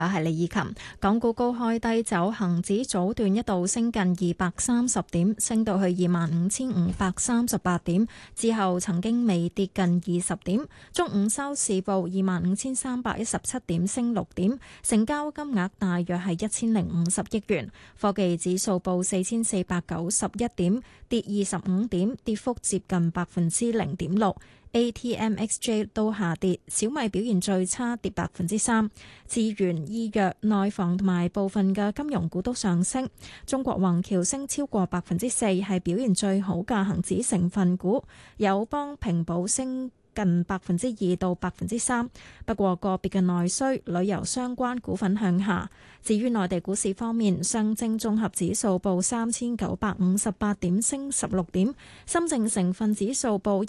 係李以琴。港股高開低走，恒指早段一度升近230點，升到去25,538點，之後曾經微跌近20點。中午收市報25,317點，升6點，成交金額大約係1050億元。科技指數報4,491點，跌25點，跌幅接近0.6%。ATMXJ 都下跌，小米表現最差，跌3%。資源、醫藥、內房同埋部分嘅金融股都上升。中國宏橋升超過4%，係表現最好嘅恒指成分股。友邦、平保升近2%到3%，不過個別嘅內需、旅遊相關股份向下。至於內地股市方面，上證綜合指數報3,958點，升16點；深證成分指數報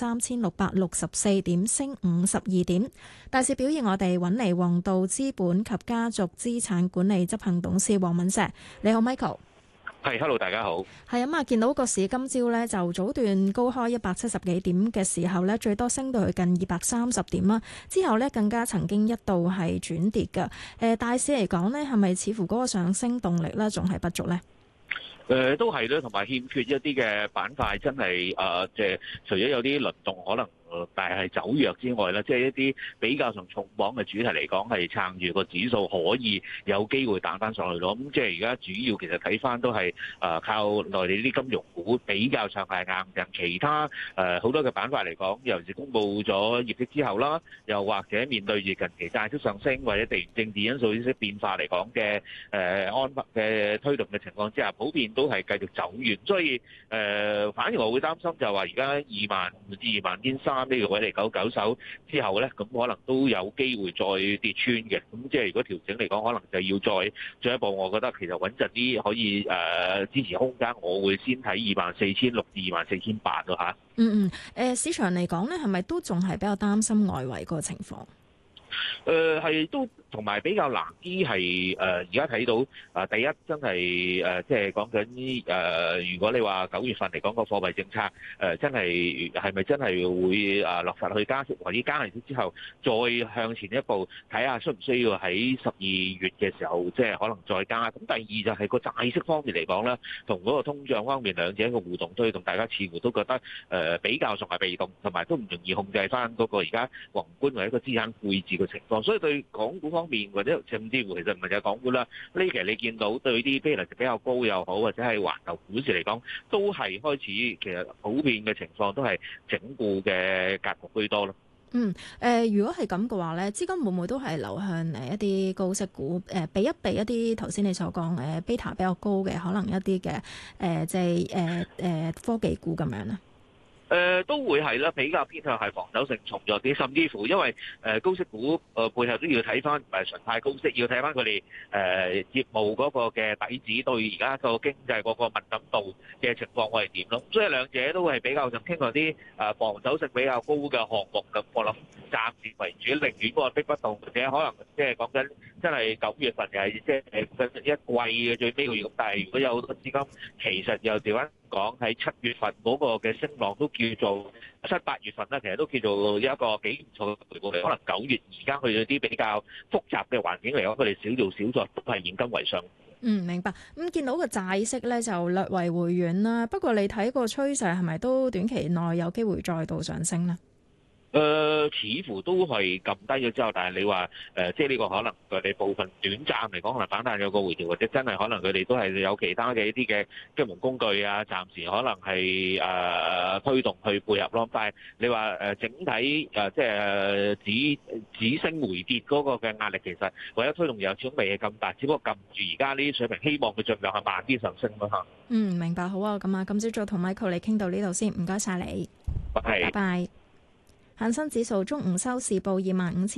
13,664點，升52點。大市表現，我哋揾嚟黃道資本及家族資產管理執行董事黃敏石，你好 Michael。 係，hello，大家好。 係啊，見到個市今朝咧就早段高開170幾點嘅時候咧，最多升到去近230點啦。之後咧更加曾經一度係轉跌㗎。大市嚟講咧，係咪似乎嗰個上升動力咧仲係不足咧？ 都係咧，同埋欠缺一啲嘅板塊，真係即係除咗有啲輪動可能。但係走弱之外咧，即係一啲比較上重磅嘅主題嚟講，係撐住個指數可以有機會彈翻上去咯。咁即係而家主要其實睇翻都係靠內地啲金融股比較上係硬淨，其他好多嘅板塊嚟講，尤其是公布咗業績之後啦，又或者面對住近期債息上升或者地緣政治因素呢啲變化嚟講嘅安排嘅推動嘅情況之下，普遍都係繼續走遠。所以反而我會擔心就係話而家20000至23000呢個位嚟99手之後咧，咁可能都有機會再跌穿嘅。咁即係如果調整嚟講，可能就要再進一步。我覺得其實穩陣啲可以支持空間，我會先睇24600至24800咯嚇。 市場嚟講咧，係咪都仲係比較擔心外圍個情況？ 係都同埋比較難啲係而家睇到第一真係即係講緊如果你話9月份嚟講個貨幣政策真係咪真係會落實去加息，或者加完息之後再向前一步睇下需唔需要喺12月嘅時候即係可能再加。咁第二就係個債息方面嚟講咧，同嗰個通脹方面兩者一個互動推動，大家似乎都覺得比較仲係被動，同埋都唔容易控制翻嗰個而家宏觀或者個資產配置嘅情況。所以對港股方面或者甚至乎其實唔係就係港股啦，呢期你見到對啲比例比較高又好，或者係環球股市嚟講，都係開始其實普遍嘅情況都係整固嘅格局居多咯。 如果係咁嘅話咧，資金會唔會都係流向一啲高息股？避一啲頭先你所講beta 比較高嘅，可能一啲嘅即係科技股咁樣咧？ 都會係啦，比較偏向係防守性重咗啲，甚至乎因為高息股背後都要睇翻唔係純派高息，要睇翻佢哋業務嗰個嘅底子對而家個經濟嗰個敏感度嘅情況會係點咯。所以兩者都係比較上傾向啲防守性比較高嘅項目咁，我諗暫時為主，寧願嗰個逼不動，或者可能即係講緊真係9月份又係即係一季嘅最尾個月咁。但係如果有好多資金，其實又調翻講喺7月份嗰個嘅升浪都叫做7、8月份咧，其實都叫做一個幾唔錯嘅回報嚟。可能9月而家去到啲比較複雜嘅環境嚟講，佢哋少做少作都係現金為上。 明白。見到個債息咧就略為回軟啦，不過你睇個趨勢係咪都短期內有機會再度上升呢？ 似乎都係撳低咗之後，但係你話即係呢個可能佢哋部分短暫嚟講，可能反彈有個回調，或者真係可能佢哋都係有其他嘅一啲嘅金融工具啊，暫時可能係推動去配合咯。但係你話整體即係止升回跌嗰個嘅壓力，其實為咗推動又始終未係咁大，只不過撳住而家呢啲水平，希望佢盡量係慢啲上升咯嚇。 明白，好啊，咁啊，今朝早同 Michael 你傾到呢度先，唔該晒你，拜拜。恒生指數中午收市報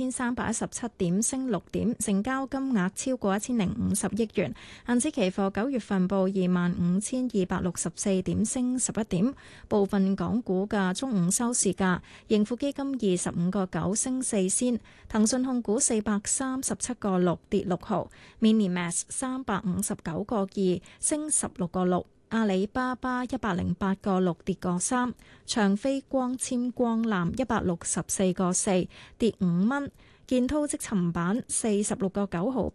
25,317點，升6點，成交金額超過1050億元。恒指期貨9月份報25,264點，升11點。部分港股嘅中午收市價：盈富基金25個9升4仙，騰訊控股437個6跌6毫，Minimax 359個2升16個6。阿里巴巴108個6跌個3，長飛光纖光纜164個4跌5蚊， 建滔積層板46.9毫